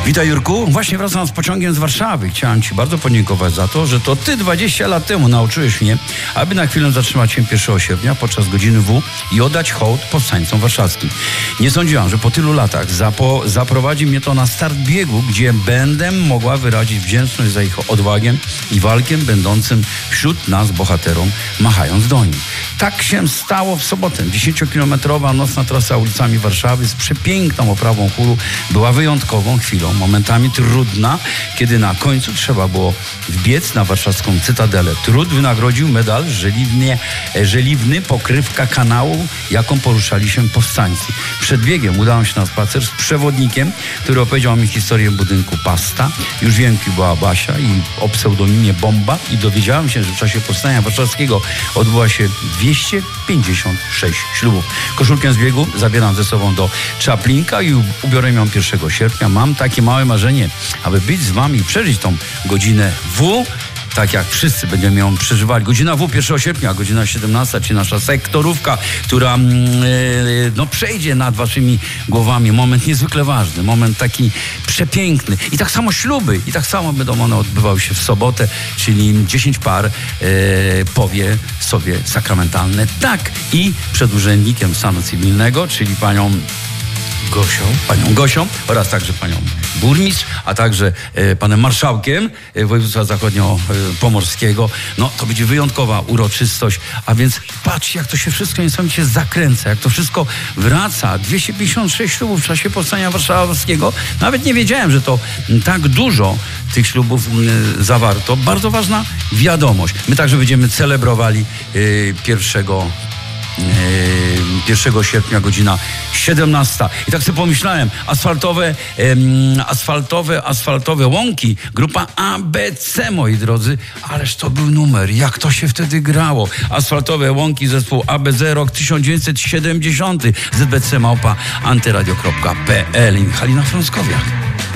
Witaj, Jurku. Właśnie wracam z pociągiem z Warszawy. Chciałem Ci bardzo podziękować za to, że to Ty 20 lat temu nauczyłeś mnie, aby na chwilę zatrzymać się 1 sierpnia podczas godziny W i oddać hołd powstańcom warszawskim. Nie sądziłam, że po tylu latach zaprowadzi mnie to na start biegu, gdzie będę mogła wyrazić wdzięczność za ich odwagę i walkę będącym wśród nas bohaterom, machając do nich. Tak się stało w sobotę. 10-kilometrowa nocna trasa ulicami Warszawy z przepiękną oprawą chóru była wyjątkową chwilą, momentami trudna, kiedy na końcu trzeba było wbiec na warszawską Cytadelę. Trud wynagrodził medal żeliwny, pokrywka kanału, jaką poruszali się powstańcy. Przed biegiem udałem się na spacer z przewodnikiem, który opowiedział mi historię budynku Pasta. Już wiem, kim była Basia i o pseudonimie Bomba i dowiedziałem się, że w czasie powstania warszawskiego odbyła się 256 ślubów. Koszulkę z biegu zabieram ze sobą do Czaplinka i ubiorę ją 1 sierpnia. Mam takie małe marzenie, aby być z wami i przeżyć tą godzinę W, tak jak wszyscy będziemy ją przeżywali. Godzina W 1 sierpnia, godzina 17, czyli nasza sektorówka, która przejdzie nad waszymi głowami. Moment niezwykle ważny, moment taki przepiękny. I tak samo śluby, i tak samo będą one odbywały się w sobotę, czyli 10 par powie sobie sakramentalne tak i przed urzędnikiem stanu cywilnego, czyli panią Gosią oraz także panią burmistrz, a także panem marszałkiem województwa zachodniopomorskiego. No, to będzie wyjątkowa uroczystość, a więc patrzcie, jak to się wszystko niesamowicie zakręca, jak to wszystko wraca. 256 ślubów w czasie powstania warszawskiego. Nawet nie wiedziałem, że to tak dużo tych ślubów zawarto. Bardzo ważna wiadomość. My także będziemy celebrowali 1 sierpnia, godzina 17. I tak sobie pomyślałem, asfaltowe łąki, grupa ABC, moi drodzy, ależ to był numer, jak to się wtedy grało. Asfaltowe łąki, zespół ABZ, rok 1970, zbc@antyradio.pl i Halina Frąckowiak.